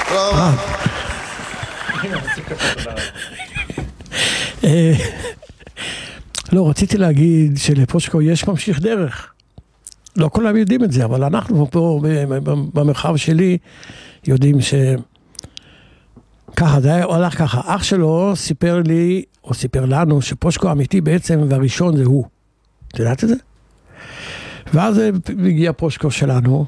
לא, רציתי להגיד שלפושקו יש ממשיך דרך. לא כולם יודעים את זה, אבל אנחנו פה במרחב שלי יודעים ככה, זה הולך ככה. אח שלו סיפר לי, או סיפר לנו, שפושקו אמיתי בעצם, והראשון זה הוא. את יודעת את זה? ואז הגיע פושקו שלנו,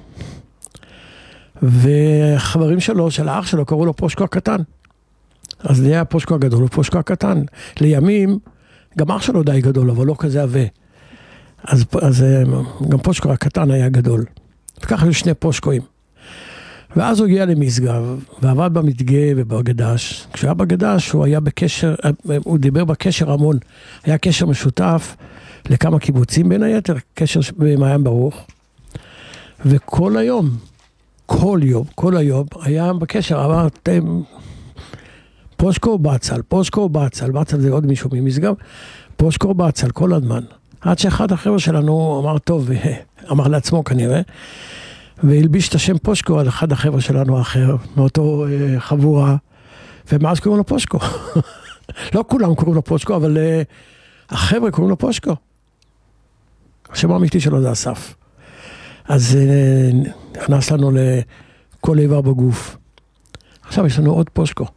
וחברים שלו, של האח שלו, קראו לו פושקו הקטן. אז זה היה פושקו הגדול, הוא פושקו הקטן. לימים, גם אח שלו די גדול, אבל לא כזה עווה. אז גם פושקו הקטן היה גדול. וככה היו שני פושקואים. ואז הוא הגיע למשגב, ועבד במדגה ובגדש. כשהוא היה בגדש, הוא היה בקשר, הוא דיבר בקשר המון. היה קשר משותף לכמה קיבוצים בין היתר, קשר במעיין ברוך. וכל היום, כל היום, היה בקשר, אמרתם, פושקו בצל, בצל זה עוד מישהו ממשגב, פושקו בצל כל הזמן. עד שאחד החבר'ה שלנו אמר טוב, אמר לעצמו כנראה, והלביש את השם פושקו על אחד החבר'ה שלנו האחר, מאותו חבורה, ומאז קוראים לו פושקו. לא כולם קוראים לו פושקו, אבל החבר'ה קוראים לו פושקו. השם האמיתי שלו זה אסף. אז נכנס לנו לכל איבר בגוף. עכשיו יש לנו עוד פושקו.